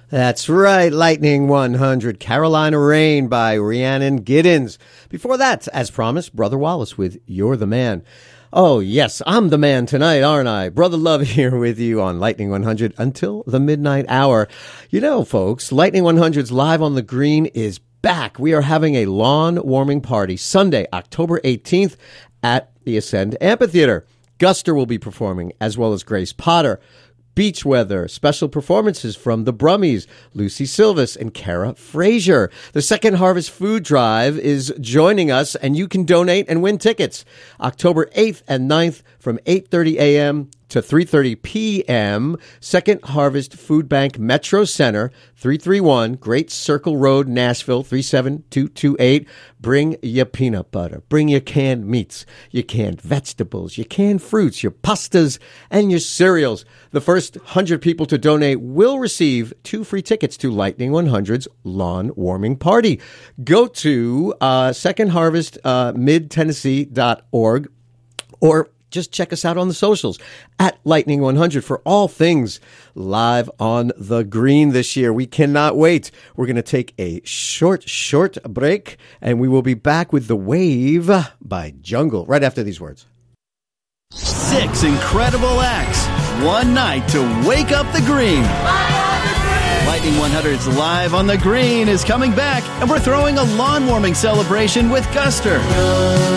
That's right, Lightning 100, Carolina Rain by Rhiannon Giddens. Before that, as promised, Brother Wallace with You're the Man. Oh, yes, I'm the man tonight, aren't I? Brother Love here with you on Lightning 100 until the midnight hour. You know, folks, Lightning 100's Live on the Green is back. We are having a lawn warming party Sunday, October 18th at the Ascend Amphitheater. Guster will be performing, as well as Grace Potter. Beach Weather, special performances from the Brummies, Lucy Silvis, and Kara Frazier. The Second Harvest Food Drive is joining us, and you can donate and win tickets. October 8th and 9th from 8:30 a.m. to 3:30 p.m. Second Harvest Food Bank Metro Center, 331 Great Circle Road, Nashville, 37228. Bring your peanut butter. Bring your canned meats, your canned vegetables, your canned fruits, your pastas, and your cereals. The first 100 people to donate will receive 2 free tickets to Lightning 100's lawn warming party. Go to secondharvestmidtennessee.org or just check us out on the socials at Lightning 100 for all things Live on the Green this year. We cannot wait. We're going to take a short break, and we will be back with The Wave by Jungle right after these words. 6 incredible acts, one night to wake up the green. Lightning 100's Live on the Green is coming back, and we're throwing a lawn warming celebration with Guster.